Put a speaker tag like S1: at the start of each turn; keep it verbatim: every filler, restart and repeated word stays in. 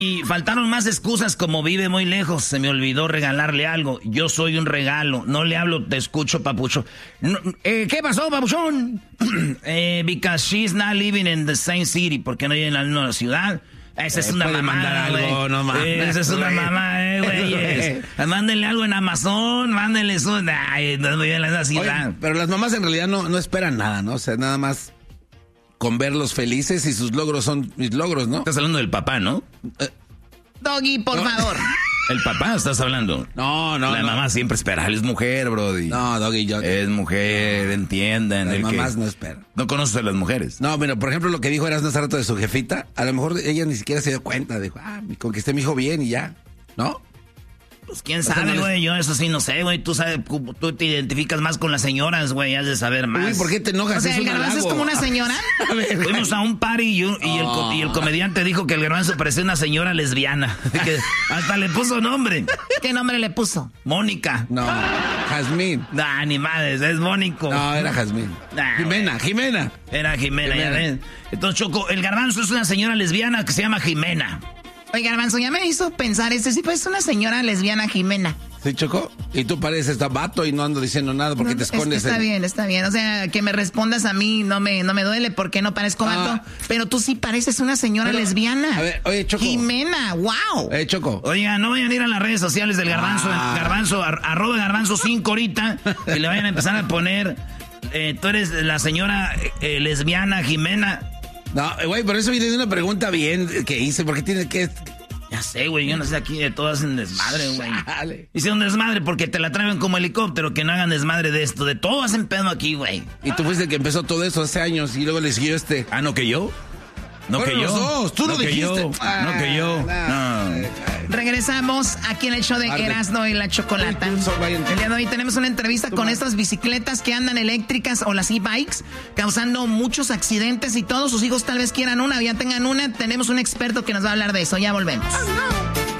S1: Y faltaron más excusas como vive muy lejos, se me olvidó regalarle algo. Yo soy un regalo, no le hablo, te escucho, papucho. No, eh, ¿Qué pasó, papuchón? eh, because she's not living in the same city, porque no vive en la misma ciudad. Esa eh, es una mamada, güey. No eh, Esa es una mamá, eh, güey. Mándenle algo en Amazon, mándenle eso. Ay, no vive en la misma ciudad.
S2: Oye, pero las mamás en realidad no, no esperan nada, ¿no? O sea, nada más con verlos felices y sus logros son mis logros, ¿no?
S1: Estás hablando del papá, ¿no?
S3: Eh, Doggy, por no. favor.
S1: ¿El papá estás hablando?
S2: No, no,
S1: La
S2: no.
S1: mamá siempre espera. Él es mujer, brody.
S2: No, Doggy, yo...
S1: Es mujer, no. entiendan.
S2: Las
S1: el
S2: mamás
S1: que...
S2: no esperan.
S1: ¿No conoces a las mujeres?
S2: No, mira, por ejemplo, lo que dijo Erasmo hace rato de su jefita, a lo mejor ella ni siquiera se dio cuenta. Dijo, ah, conquisté a mi hijo bien y ya, ¿no?
S1: Pues quién sabe, güey, yo eso sí no sé, güey, tú sabes, tú te identificas más con las señoras, güey, has de saber más.
S2: Uy, ¿por qué te enojas?
S3: O sea, ¿el Garbanzo es como una señora?
S1: A ver, fuimos a un party y, un, y, el, oh. y el comediante dijo que el Garbanzo parecía una señora lesbiana, que hasta le puso nombre.
S3: ¿Qué nombre le puso?
S1: Mónica.
S2: No, Jazmín.
S1: Nah, ni madres, es Mónico.
S2: No, era Jazmín. Nah, Jimena, Jimena.
S1: Era Jimena,
S2: Jimena.
S1: ya ves. Entonces, Choco, el Garbanzo es una señora lesbiana que se llama Jimena.
S3: Oye, Garbanzo, ya me hizo pensar, este sí, pues es una señora lesbiana, Jimena.
S2: ¿Sí, Choco? Y tú pareces vato y no ando diciendo nada porque
S3: no,
S2: te escondes.
S3: Es que está en... bien, está bien. O sea, que me respondas a mí no me, no me duele porque no parezco vato. Ah. Pero tú sí pareces una señora pero, lesbiana.
S2: A ver, oye, Choco.
S3: Jimena, wow.
S2: Eh, Choco.
S1: Oiga, no vayan a ir a las redes sociales del Garbanzo, ah. Garbanzo, ar, arroba Garbanzo cinco ahorita, y le vayan a empezar a poner, eh, tú eres la señora eh, lesbiana Jimena.
S2: No, güey, pero eso viene de una pregunta bien que hice, porque tiene que...
S1: Ya sé, güey, yo no sé, aquí de todas hacen desmadre, güey. Hice un desmadre porque te la traen como helicóptero, que no hagan desmadre de esto. De todo hacen pedo aquí, güey.
S2: Y tú fuiste el que empezó todo eso hace años y luego le siguió este.
S1: Ah, ¿no que yo? No
S2: bueno,
S1: que yo.
S2: Los dos, tú
S1: no
S2: lo
S1: que
S2: dijiste.
S1: Yo.
S2: Ah,
S1: no que yo.
S2: Nah,
S1: no.
S3: Regresamos aquí en el show de Erasmo y la Chocolata. El día de hoy tenemos una entrevista con estas bicicletas que andan eléctricas o las e-bikes, causando muchos accidentes y todos sus hijos tal vez quieran una o ya tengan una. Tenemos un experto que nos va a hablar de eso. Ya volvemos. Oh, no.